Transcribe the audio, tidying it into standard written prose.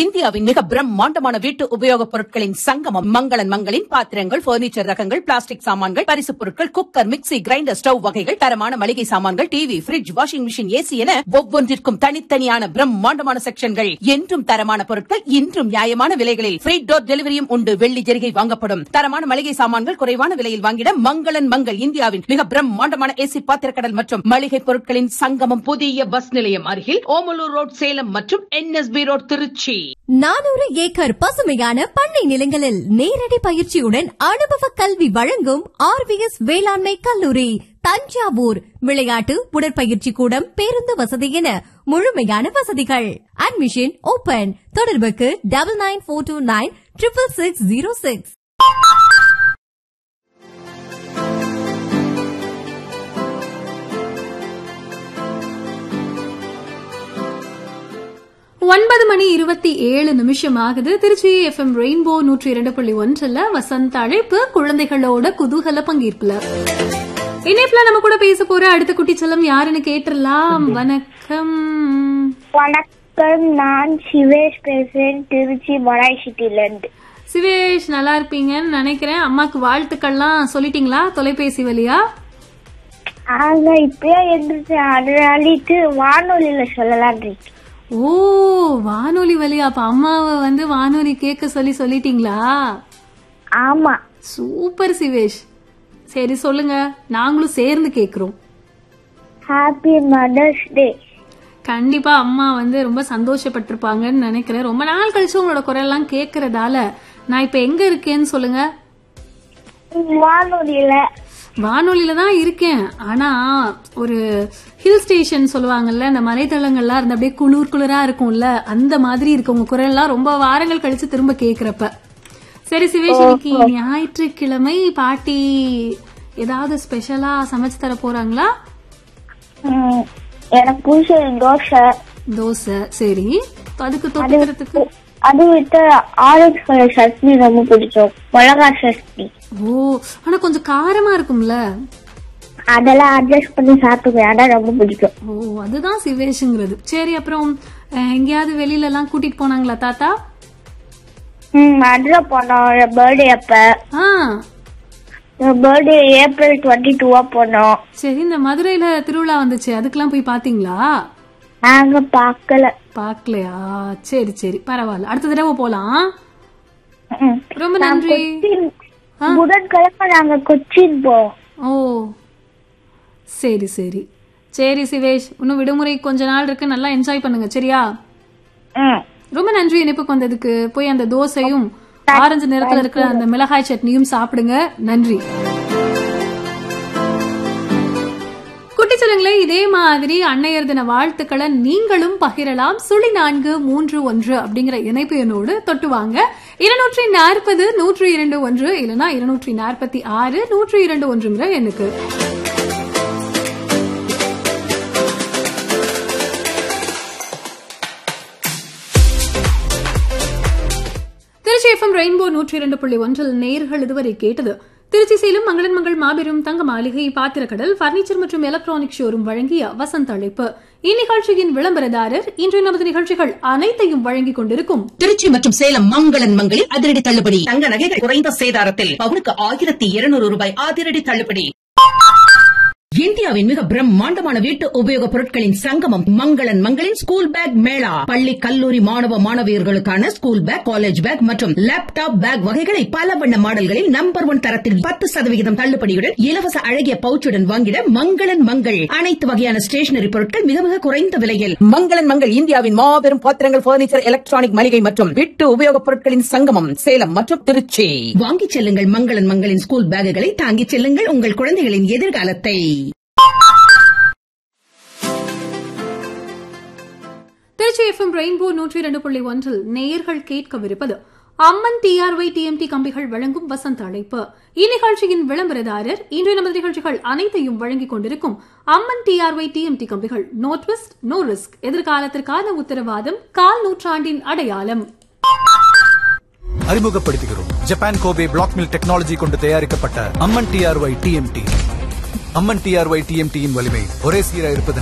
இந்தியாவின் மிக பிரம்மாண்டமான வீட்டு உபயோகப் பொருட்களின் சங்கமம் மங்களன் மங்களின் பாத்திரங்கள், பர்னிச்சர் ரகங்கள், பிளாஸ்டிக் சாமான்கள், பரிசுப் பொருட்கள், குக்கர், மிக்ஸி, கிரைண்டர், ஸ்டவ் வகைகள், தரமான மளிகை சாமான்கள், TV, fridge, washing machine, AC என ஒவ்வொன்றிற்கும் தனித்தனியான பிரம்மாண்டமான செக்ஷன்கள். என்றும் தரமான பொருட்கள், இன்றும் நியாயமான விலைகளில் ஃப்ரீ டோர் டெலிவரியும் உண்டு. வெள்ளி ஜெரிகை வாங்கப்படும். தரமான மளிகை சாமான்கள் குறைவான விலையில் வாங்கிட மங்களன் மங்கள் இந்தியாவின் மிக பிரம்மாண்டமான ஏசி பாத்திரக்கடல் மற்றும் மளிகை பொருட்களின் சங்கமம். புதிய பஸ் நிலையம் அருகில் ஓமலூர் ரோட் சேலம் மற்றும் NSB ரோட் திருச்சி. 400 ஏக்கர் பசுமையான பண்ணை நிலங்களில் நேரடி பயிற்சியுடன் அனுபவ கல்வி வழங்கும் RVS வேளாண்மை கல்லூரி தஞ்சாவூர். விளையாட்டு, உடற்பயிற்சி கூடம், பேருந்து வசதி என முழுமையான வசதிகள். Admission open. தொடர்புக்கு 9942966606. ஒன்பது மணி 27 ஆகுது. திருச்சி FM ரெயின்போ 102.1 வசந்த அழைப்பு குழந்தைகளோட குதூகல பங்கேற்புல. இணைப்புல நம்ம கூட பேச போற அடுத்த குட்டி செல்லம் யாருன்னு கேட்டுடலாம். வணக்கம். வணக்கம், நான் சிவேஷ் பேசுறேன், திருச்சி மொராய் சிட்டில இருந்து. சிவேஷ், நல்லா இருப்பீங்கன்னு நினைக்கிறேன். அம்மாக்கு வாழ்த்துக்கள்லாம் சொல்லிட்டீங்களா தொலைபேசி வழியா? இப்பயே எந்திரிச்சு அதனாலிட்டு வானொலியில சொல்லலாம். ஓ, வானொலி வழியா? அப்ப அம்மாவை வானொலி கேட்க சொல்லிட்டீங்களா? ஆமா. சூப்பர் சிவேஷ். சரி சொல்லுங்க, நாங்களும் சேர்ந்து கேக்குறோம். Happy mother's day. கண்டிப்பா அம்மா ரொம்ப சந்தோஷப்பட்டிருப்பாங்கன்னு நினைக்கிறேன். ரொம்ப நாள் கழிச்சு உங்களோட குரல்லாம் கேக்குறதால. நான் இப்ப எங்க இருக்கேன்னு சொல்லுங்க. வானொலியில தான் இருக்கேன். ஆனா ஒரு ஹில் ஸ்டேஷன் சொல்லுவாங்கல்ல, இந்த மலைத்தளங்கள்லாம் இருந்து அப்படியே குளிரா இருக்கும்ல, அந்த மாதிரி இருக்கு உங்க குரல்லாம் ரொம்ப வாரங்கள் கழிச்சு திரும்ப கேக்குறப்ப. சரி சிவேஷ், இன்னைக்கு ஞாயிற்றுக்கிழமை பாட்டி ஏதாவது ஸ்பெஷலா சமைச்சு தர போறாங்களா? எனக்கு தோசை. சரி, அதுக்கு தொட்டுக்கிறதுக்கு அது விட்டு ஆரஞ்சு கலர் சட்னி ரொம்ப பிடிக்கும், மிளகா சட்னி. ஓ, ஆனா கொஞ்சம் காரமா இருக்கும்ல, அதெல்லாம் அட்ஜஸ்ட் பண்ணி சாப்பிடுவேன், அதான் ரொம்ப பிடிக்கும். ஓ, அதுதான் சிவேஷுங்கிறது. சரி, அப்புறம் எங்கேயாவது வெளியில எல்லாம் கூட்டிட்டு போனாங்களா தாத்தா? அதுல போனோம் பர்த்டே அப்ப. பர்த்டே ஏப்ரல் 22 போனோம். சரி, இந்த மதுரையில திருவிழா வந்துச்சு, அதுக்கெல்லாம் போய் பாத்தீங்களா? நாங்க பாக்கலையா? சரி சரி, பரவாயில்ல, அடுத்த தடவை போலாம். ரொம்ப நன்றி. புதன்கிழமை நாங்க கொச்சின் போவோம். ஓ, சரி சரி சரி சிவேஷ், இன்னும் விடுமுறை கொஞ்ச நாள் இருக்கு, நல்லா என்ஜாய் பண்ணுங்க. சரியா? ரொம்ப நன்றி இணைப்புக்கு வந்ததுக்கு. போய் அந்த தோசையும் ஆரஞ்சு நிறத்துல இருக்கிற அந்த மிளகாய் சட்னியும் சாப்பிடுங்க. நன்றி. குட்டிச்சலங்களே, இதே மாதிரி அன்னையர் தின வாழ்த்துக்களை நீங்களும் பகிரலாம். 0431 அப்படிங்கிற இணைப்பு எண்ணோடு தொட்டு வாங்க. 240 102 இல்லனா 246 102 எண்ணுக்கு. திருச்சி FM ரெயின்போ 102.1 நேயர்கள் இதுவரை கேட்டது திருச்சி சேலம் மங்களன் மங்கள் மாபெரும் தங்க மாளிகை பாத்திரக்கடல் பர்னிச்சர் மற்றும் எலக்ட்ரானிக் ஷோரூம் வழங்கிய வசந்த அழைப்பு. இந்நிகழ்ச்சியின் விளம்பரதாரர் இன்று நமது நிகழ்ச்சிகள் அனைத்தையும் வழங்கிக் கொண்டிருக்கும் திருச்சி மற்றும் சேலம் மங்களன் மங்களில் அதிரடி தள்ளுபடி. தங்க நகைகள் குறைந்த சேதாரத்தில் பவுனுக்கு 1200 ரூபாய் அதிரடி தள்ளுபடி. இந்தியாவின் மிக பிரம்மாண்டமான வீட்டு உபயோகப் பொருட்களின் சங்கமம் மங்களன் மங்களின் ஸ்கூல் பேக் மேளா. பள்ளி கல்லூரி மாணவ மாணவியர்களுக்கான ஸ்கூல் பேக், காலேஜ் பேக் மற்றும் லேப்டாப் பேக் வகைகளை பல வண்ண மாடல்களில் நம்பர் 1 தரத்தில் 10% தள்ளுபடியுடன் இலவச அழகிய பவுச்சுடன் வாங்கிட மங்களன் மங்கள். அனைத்து வகையான ஸ்டேஷனரி பொருட்கள் மிக மிக குறைந்த விலையில். மங்களன் மங்கள் இந்தியாவின் மாபெரும் பாத்திரங்கள், பர்னிச்சர், எலக்ட்ரானிக் மளிகை மற்றும் வீட்டு உபயோகப் பொருட்களின் சங்கமம் சேலம் மற்றும் திருச்சி. வாங்கிச் செல்லுங்கள் மங்களன் மங்களின் ஸ்கூல் பேக்குகளை, தாங்கிச் செல்லுங்கள் உங்கள் குழந்தைகளின் எதிர்காலத்தை. திருச்சி FM ரெயின்போ 102.1 நேயர்கள் கேட்கவிருப்பது அம்மன் TRY TMT கம்பிகள் வழங்கும் வசந்த அழைப்பு. இந்நிகழ்ச்சியின் விளம்பரதாரர் இன்று நமது நிகழ்ச்சிகள் அனைத்தையும் வழங்கிக் கொண்டிருக்கும் அம்மன் TRY TMT கம்பிகள். நோ ட்விஸ்ட் நோ ரிஸ்க், எதிர்காலத்திற்கான உத்தரவாதம், கால் நூற்றாண்டின் அடையாளம். அறிமுகப்படுத்துகிறோம் Japan Kobe black mill technology கொண்டு தயாரிக்கப்பட்ட அம்மன் TRY TMT. அம்மன் TRY TMT யின் வலிமை ஒரே சீராக இருப்பது